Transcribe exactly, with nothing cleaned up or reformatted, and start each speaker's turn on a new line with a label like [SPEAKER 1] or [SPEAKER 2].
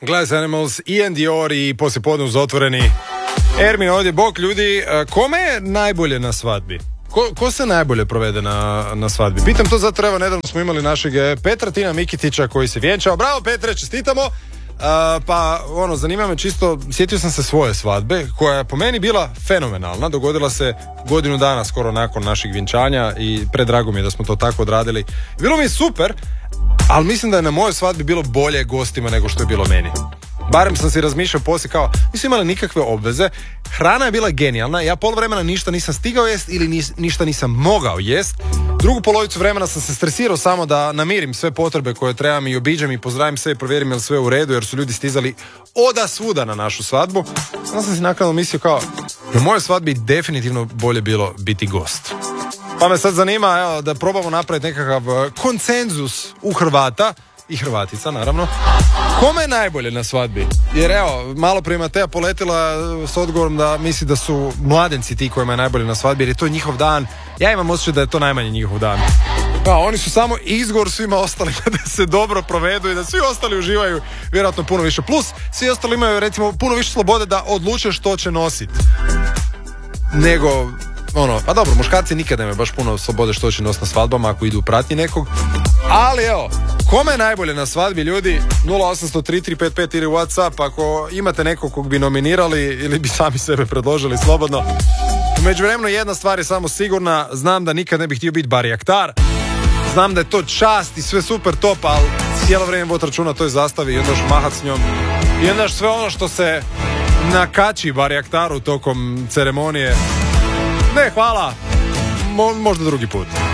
[SPEAKER 1] Glass Animals, Ian Dior i poslijepodne uz otvoreni. Ermin ovdje, bok ljudi, kome je najbolje na svadbi? Ko, ko se najbolje provede na, na svadbi? Pitam to zato, evo, nedavno smo imali našeg Petra Tina Mikitića koji se vjenčao. Bravo Petre, čestitamo! Uh, pa ono, zanima me čisto, sjetio sam se svoje svadbe koja je po meni bila fenomenalna, dogodila se godinu dana skoro nakon našeg vjenčanja i predrago mi je da smo to tako odradili. Bilo mi je super, ali mislim da je na mojoj svadbi bilo bolje gostima nego što je bilo meni. Barem sam si razmišljao poslije kao, nisu imali nikakve obveze, hrana je bila genijalna, ja pol vremena ništa nisam stigao jest ili nis, ništa nisam mogao jest. Drugu polovicu vremena sam se stresirao samo da namirim sve potrebe koje trebam i obiđem i pozdravim sve i provjerim je li sve u redu, jer su ljudi stizali oda svuda na našu svadbu. Onda sam si nakon mislio kao, na mojoj svadbi definitivno bolje bilo biti gost. Pa me sad zanima, evo, da probamo napraviti nekakav konsenzus u Hrvata i Hrvatica, naravno. Kome je najbolje na svadbi? Jer evo, malo prije Mateja poletila s odgovorom da misli da su mladenci ti kojima je najbolje na svadbi, jer je to njihov dan. Ja imam osjećaj da je to najmanje njihov dan. Pa, oni su samo izgovor svima ostalima da se dobro provedu i da svi ostali uživaju vjerojatno puno više. Plus, svi ostali imaju recimo puno više slobode da odluče što će nositi. Nego, ono, pa dobro, muškarci nikada nemaju baš puno slobode što će nositi na svadbama ako idu u pratnji nekog. Ali evo, kome je najbolje na svadbi, ljudi? nula osam nula tri tri pet pet ili WhatsApp, ako imate nekog kog bi nominirali ili bi sami sebe predložili slobodno. U međuvremenu jedna stvar je samo sigurna, znam da nikad ne bih htio biti barjaktar, znam da je to čast i sve super top, ali cijelo vrijeme vod računa toj zastavi i onda još mahat s njom i onda još sve ono što se nakači barjaktaru tokom ceremonije. Ne, hvala, Mo- možda drugi put.